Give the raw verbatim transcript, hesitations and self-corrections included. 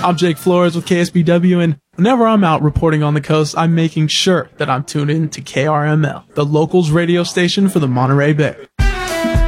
I'm Jake Flores with K S B W, and whenever I'm out reporting on the coast, I'm making sure that I'm tuned in to K R M L, the locals radio station for the Monterey Bay.